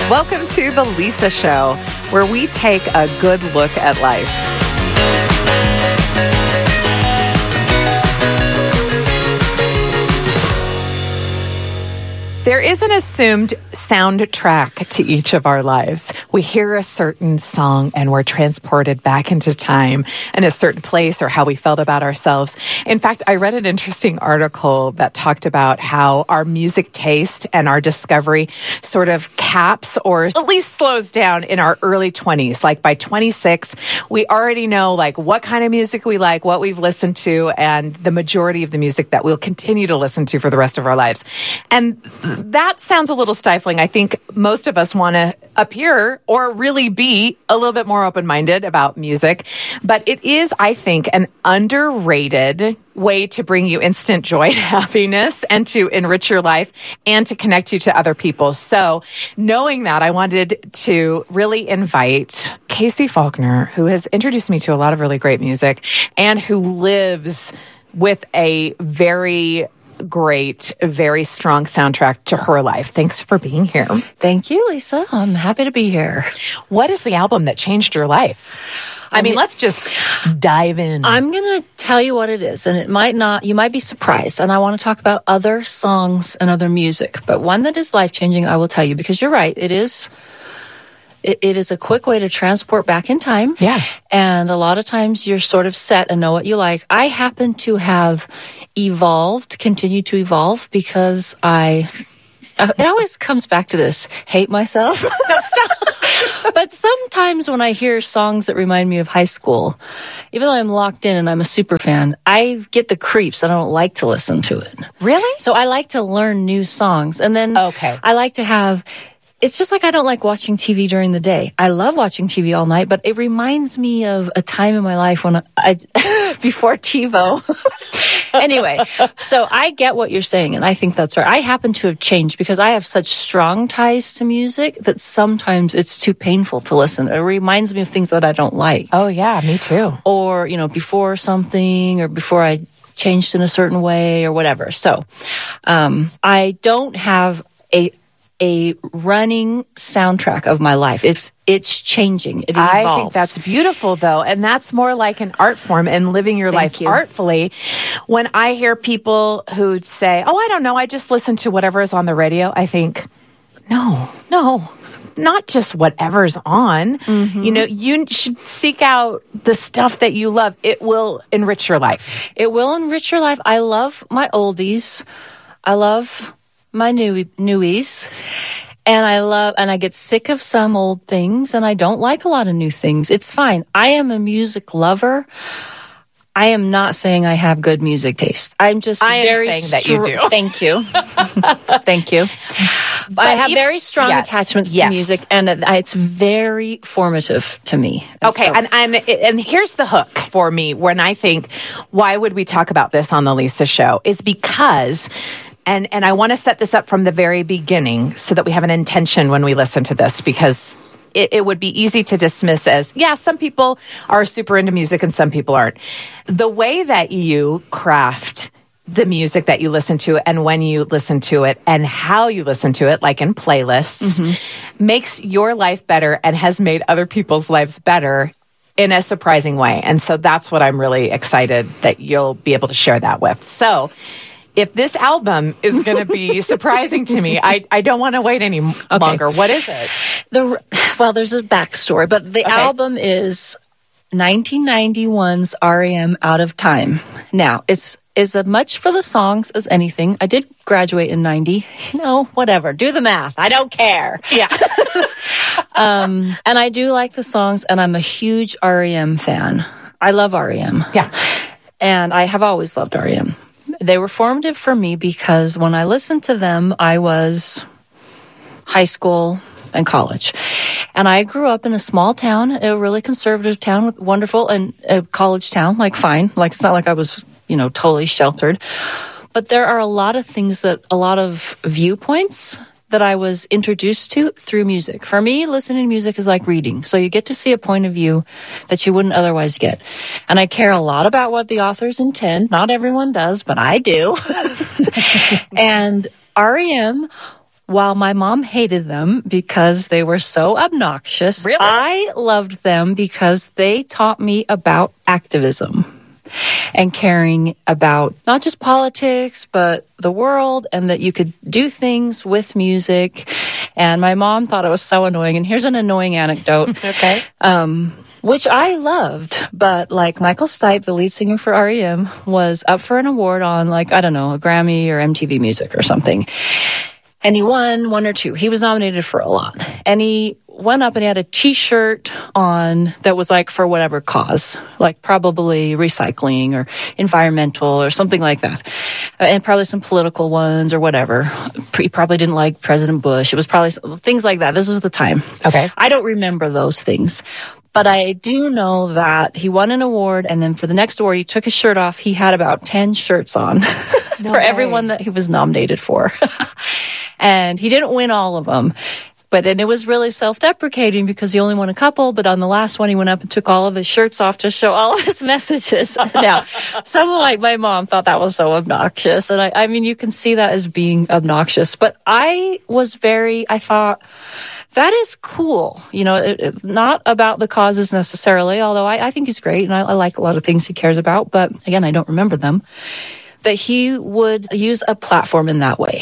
Welcome to The Lisa Show, where we take a good look at life. There is an assumed soundtrack to each of our lives. We hear a certain song and we're transported back into time and a certain place or how we felt about ourselves. In fact, I read an interesting article that talked about how our music taste and our discovery sort of caps or at least slows down in our early 20s. Like by 26, we already know like what kind of music we like, what we've listened to, and the majority of the music that we'll continue to listen to for the rest of our lives. And that sounds a little stifling. I think most of us want to appear or really be a little bit more open-minded about music. But it is, I think, an underrated way to bring you instant joy and happiness and to enrich your life and to connect you to other people. So knowing that, I wanted to really invite Casey Faulkner, who has introduced me to a lot of really great music and who lives with a very great, very strong soundtrack to her life. Thanks for being here. Thank you, Lisa. I'm happy to be here. What is the album that changed your life? I mean, let's just dive in. I'm going to tell you what it is, and it might not, you might be surprised. And I want to talk about other songs and other music, but one that is life-changing, I will tell you, because you're right. It is a quick way to transport back in time. Yeah. And a lot of times you're sort of set and know what you like. I happen to have continued to evolve because it always comes back to this, hate myself. No, stop. But sometimes when I hear songs that remind me of high school, even though I'm locked in and I'm a super fan, I get the creeps and I don't like to listen to it. Really? So I like to learn new songs. And then I like to have... It's just like I don't like watching TV during the day. I love watching TV all night, but it reminds me of a time in my life when before TiVo. Anyway, so I get what you're saying, and I think that's right. I happen to have changed because I have such strong ties to music that sometimes it's too painful to listen. It reminds me of things that I don't like. Oh, yeah, me too. Or, before something or before I changed in a certain way or whatever. So I don't have a running soundtrack of my life. It's changing. It evolves. I think that's beautiful, though. And that's more like an art form and living your life artfully. When I hear people who say, oh, I don't know, I just listen to whatever is on the radio, I think, no, not just whatever's on. Mm-hmm. You should seek out the stuff that you love. It will enrich your life. It will enrich your life. I love my oldies. I love my newies. And I get sick of some old things, and I don't like a lot of new things. It's fine. I am a music lover. I am not saying I have good music taste. I am saying that you do. Thank you. Thank you. But I have very strong attachments to music, and it's very formative to me. Okay, and here's the hook for me when I think, why would we talk about this on the Lisa Show? Is because... And I want to set this up from the very beginning so that we have an intention when we listen to this, because it would be easy to dismiss as, some people are super into music and some people aren't. The way that you craft the music that you listen to and when you listen to it and how you listen to it, like in playlists, makes your life better and has made other people's lives better in a surprising way. And so that's what I'm really excited that you'll be able to share that with. So... if this album is going to be surprising to me, I don't want to wait any longer. What is it? There's a backstory, but the album is 1991's REM Out of Time. Now, it's as much for the songs as anything. I did graduate in 90. Whatever. Do the math. I don't care. Yeah. And I do like the songs, and I'm a huge REM fan. I love REM. Yeah. And I have always loved REM. They were formative for me because when I listened to them, I was high school and college. And I grew up in a small town, a really conservative town, wonderful, and a college town, fine. It's not like I was, totally sheltered. But there are a lot of things a lot of viewpoints that I was introduced to through music. For me, listening to music is like reading. So you get to see a point of view that you wouldn't otherwise get. And I care a lot about what the authors intend. Not everyone does, but I do. And REM while my mom hated them because they were so obnoxious, Really? I loved them because they taught me about activism and caring about not just politics, but the world, and that you could do things with music. And my mom thought it was so annoying. And here's an annoying anecdote. Okay. Which I loved, but like Michael Stipe, the lead singer for REM, was up for an award on like, I don't know, a Grammy or MTV Music or something. And he won one or two. He was nominated for a lot. And he went up and he had a t-shirt on that was like for whatever cause, like probably recycling or environmental or something like that. And probably some political ones or whatever. He probably didn't like President Bush. It was probably things like that. This was the time. Okay. I don't remember those things. But I do know that he won an award, and then for the next award, he took his shirt off. He had about 10 shirts on for everyone that he was nominated for. And he didn't win all of them. But and it was really self-deprecating because he only won a couple. But on the last one, he went up and took all of his shirts off to show all of his messages. Now, someone like my mom thought that was so obnoxious. And I mean, you can see that as being obnoxious. But I thought, that is cool. You know, not about the causes necessarily, although I think he's great and I like a lot of things he cares about. But again, I don't remember them. That he would use a platform in that way.